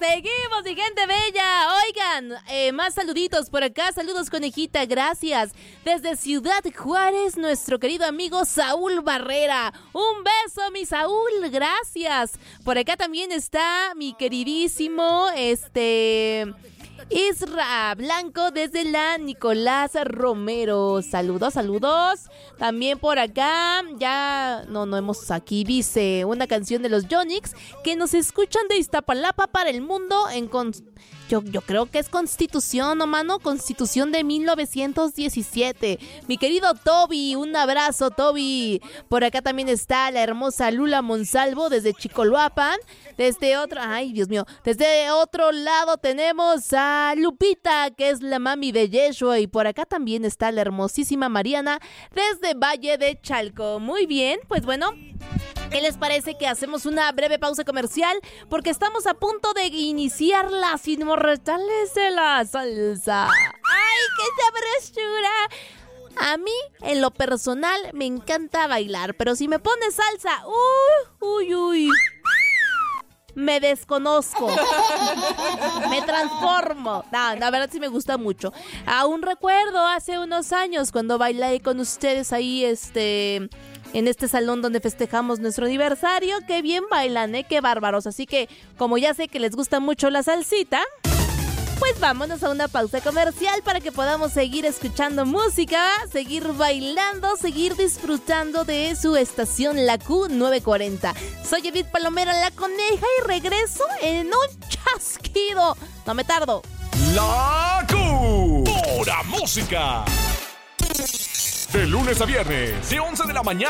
Seguimos, mi gente bella. Oigan, más saluditos por acá. Saludos, conejita, gracias. Desde Ciudad Juárez, nuestro querido amigo Saúl Barrera. Un beso, mi Saúl, gracias. Por acá también está mi queridísimo, Isra Blanco desde la Nicolás Romero. Saludos, saludos. También por acá, ya no hemos aquí, dice una canción de los Yonix que nos escuchan de Iztapalapa para el mundo yo creo que es Constitución, ¿no, mano? Constitución de 1917. Mi querido Toby, un abrazo, Toby. Por acá también está la hermosa Lula Monsalvo desde Chicoloapan. Desde otro lado tenemos a Lupita, que es la mami de Yeshua. Y por acá también está la hermosísima Mariana desde Valle de Chalco. Muy bien, pues bueno, ¿qué les parece que hacemos una breve pausa comercial? Porque estamos a punto de iniciar las inmortales de la salsa. ¡Ay, qué sabrosura! A mí, en lo personal, me encanta bailar, pero si me pones salsa, uy, me desconozco. Me transformo. No, la verdad sí me gusta mucho. Aún recuerdo hace unos años cuando bailé con ustedes ahí, en este salón donde festejamos nuestro aniversario. Qué bien bailan, qué bárbaros. Así que, como ya sé que les gusta mucho la salsita, pues vámonos a una pausa comercial para que podamos seguir escuchando música, seguir bailando, seguir disfrutando de su estación La Q940. Soy Edith Palomera, la coneja, y regreso en un chasquido. No me tardo. La Q. Pura música. De lunes a viernes, de 11 de la mañana